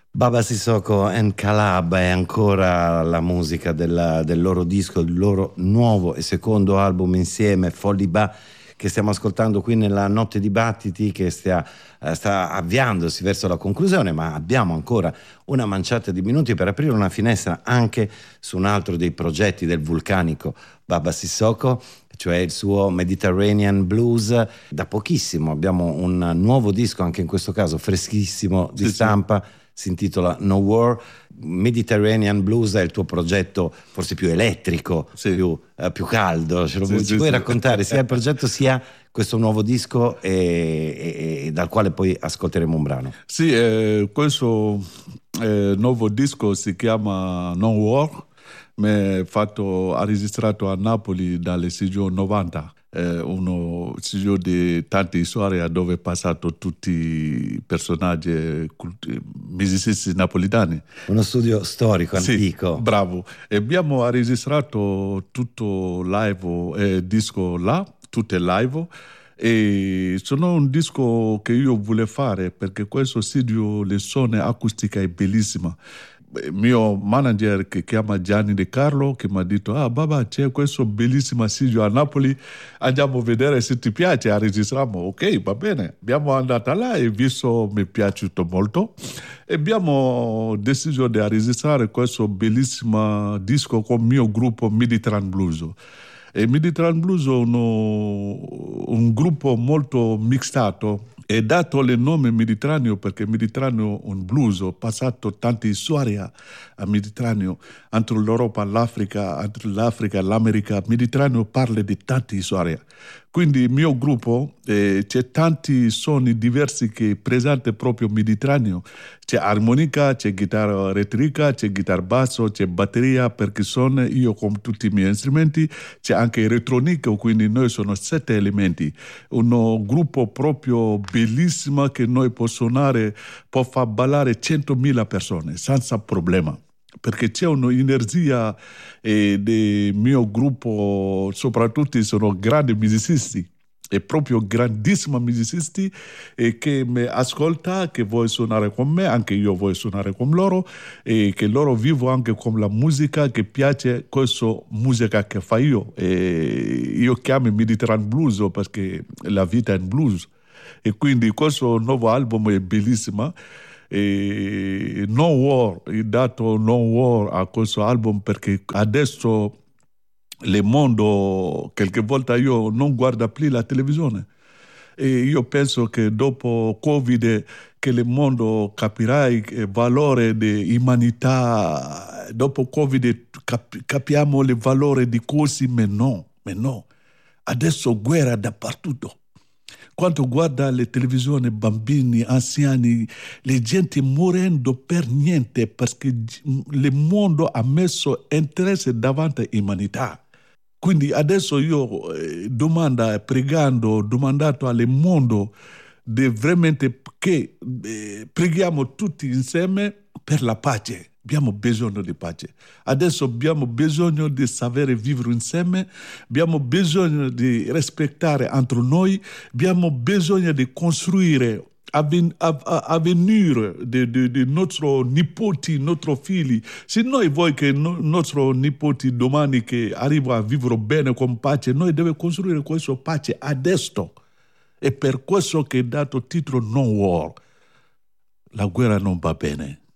Baba Sissoko and Calab è ancora la musica del loro disco, il loro nuovo e secondo album insieme, Folly Ba, che stiamo ascoltando qui nella Notte di Battiti, che sta avviandosi verso la conclusione, ma abbiamo ancora una manciata di minuti per aprire una finestra anche su un altro dei progetti del vulcanico Baba Sissoko, cioè il suo Mediterranean Blues. Da pochissimo abbiamo un nuovo disco, anche in questo caso freschissimo di stampa. Si intitola No War. Mediterranean Blues è il tuo progetto forse più elettrico, più caldo. Ci puoi raccontare sia il progetto sia questo nuovo disco e dal quale poi ascolteremo un brano? Sì, questo nuovo disco si chiama No War, ha registrato a Napoli dalle studio 90. Uno studio di tante storie dove è passato tutti i personaggi musicisti napolitani. Uno studio storico, antico. Sì, bravo. E abbiamo registrato tutto live, disco là, tutto live. E sono un disco che io volevo fare perché questo studio, le suoni acustica è bellissima. Il mio manager che chiama Gianni De Carlo che mi ha detto Baba, c'è questo bellissimo studio a Napoli, andiamo a vedere se ti piace, registriamo. Ok, va bene, abbiamo andato là e visto mi è piaciuto molto e abbiamo deciso di registrare questo bellissimo disco con il mio gruppo Mediterranean Blues. E Mediterranean Blues è un gruppo molto mixtato. È dato il nome Mediterraneo perché Mediterraneo è un blues, ho passato tante storie a Mediterraneo, entre l'Europa, l'Africa, entre l'Africa e l'America. Mediterraneo parla di tante storie. Quindi il mio gruppo c'è tanti suoni diversi che presentano proprio Mediterraneo. C'è armonica, c'è chitarra elettrica, c'è chitarra basso, c'è batteria, percussione, io con tutti i miei strumenti, c'è anche elettronica, quindi noi sono 7 elementi. Un gruppo proprio bellissimo che noi può suonare, può far ballare 100.000 persone senza problema. Perché c'è un'energia del mio gruppo, soprattutto sono grandi musicisti, e proprio grandissimi musicisti che mi ascolta, che vuoi suonare con me, anche io voglio suonare con loro e che loro vivono anche con la musica, che piace questa musica che fa io. E io chiamo Mediterranean Blues perché la vita è in blues e quindi questo nuovo album è bellissimo. E No War, ho dato No War a questo album perché adesso il mondo, qualche volta io non guardo più la televisione e io penso che dopo Covid che il mondo capirà il valore dell'umanità, dopo Covid capiamo il valore di cose, ma no, adesso guerra dappertutto. Quando guarda le televisioni, bambini, anziani, le gente morendo per niente perché il mondo ha messo interesse davanti all'umanità. Quindi adesso io domandato al mondo di veramente che preghiamo tutti insieme per la pace. Abbiamo bisogno di pace. Adesso abbiamo bisogno di sapere vivere insieme, abbiamo bisogno di rispettare entre noi, abbiamo bisogno di costruire avvenire di nostri nipoti, nostri figli. Se noi vogliamo che nostri nipoti domani che arrivano a vivere bene con pace, noi dobbiamo costruire questa pace adesso. E per questo che è dato titolo No War. La guerra non va bene.